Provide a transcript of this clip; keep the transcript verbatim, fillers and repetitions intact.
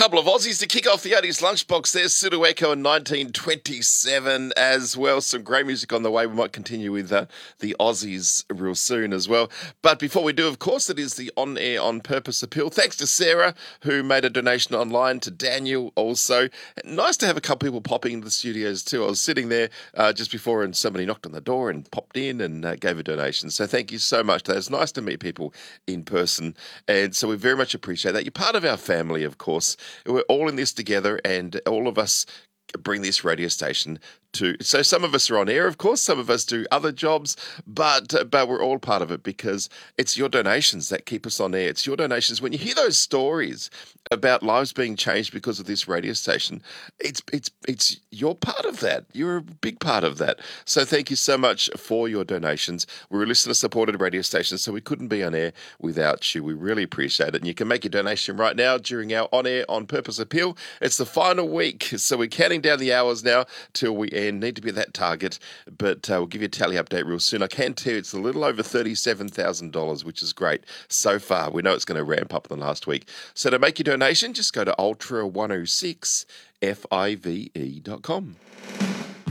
couple of Aussies to kick off the eighties lunchbox. There's Sudo Echo in nineteen twenty-seven as well. Some great music on the way. We might continue with uh, the Aussies real soon as well. But before we do, of course, it is the On Air On Purpose appeal. Thanks to Sarah, who made a donation online, to Daniel also. Nice to have a couple people popping into the studios too. I was sitting there uh, just before and somebody knocked on the door and popped in and uh, gave a donation. So thank you so much. It's nice to meet people in person. And so we very much appreciate that. You're part of our family, of course. We're all in this together, and all of us bring this radio station to. So some of us are on air, of course, some of us do other jobs, but uh, but we're all part of it because it's your donations that keep us on air. It's your donations. When you hear those stories about lives being changed because of this radio station, it's it's it's you're part of that. You're a big part of that. So thank you so much for your donations. We're a listener-supported radio station, so we couldn't be on air without you. We really appreciate it. And you can make your donation right now during our On Air On Purpose appeal. It's the final week, so we're counting down the hours now till we end. Need to be at that target, but uh, we'll give you a tally update real soon. I can tell you it's a little over thirty-seven thousand dollars, which is great so far. We know it's going to ramp up in the last week. So to make your donation, just go to ultra one oh six five e dot com.